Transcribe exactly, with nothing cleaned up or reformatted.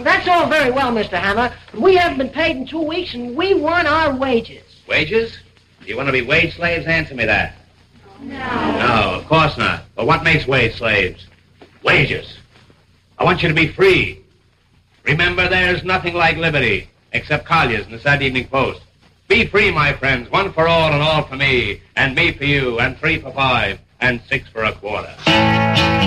Well, that's all very well, Mister Hammer. But we haven't been paid in two weeks, and we want our wages. Wages? Do you want to be wage slaves? Answer me that. No. No, of course not. But what makes wage slaves? Wages. I want you to be free. Remember, there's nothing like liberty, except Collier's and the Saturday Evening Post. Be free, my friends, one for all and all for me, and me for you, and three for five, and six for a quarter.